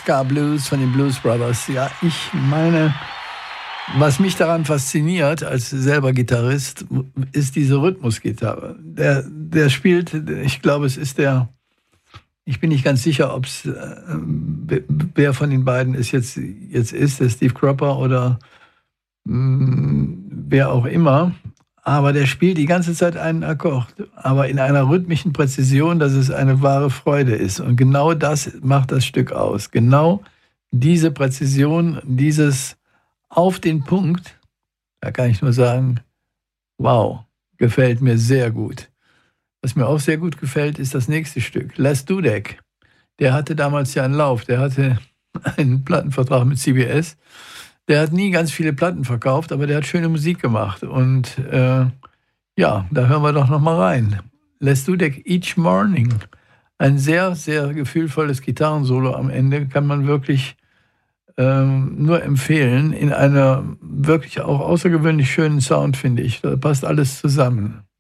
Boxcar Blues von den Blues Brothers. Ja, ich meine, was mich daran fasziniert als selber Gitarrist, ist diese Rhythmusgitarre. Der spielt, ich glaube, es ist der, ich bin nicht ganz sicher, ob es, wer von den beiden es jetzt ist, der Steve Cropper oder wer auch immer. Aber der spielt die ganze Zeit einen Akkord, aber in einer rhythmischen Präzision, dass es eine wahre Freude ist. Und genau das macht das Stück aus. Genau diese Präzision, dieses auf den Punkt, da kann ich nur sagen, wow, gefällt mir sehr gut. Was mir auch sehr gut gefällt, ist das nächste Stück, Les Dudek. Der hatte damals ja einen Lauf, der hatte einen Plattenvertrag mit CBS. Der hat nie ganz viele Platten verkauft, aber der hat schöne Musik gemacht. Und ja, da hören wir doch noch mal rein. Les Dudek, Each Morning. Ein sehr, sehr gefühlvolles Gitarrensolo am Ende. Kann man wirklich nur empfehlen. In einer wirklich auch außergewöhnlich schönen Sound, finde ich. Da passt alles zusammen.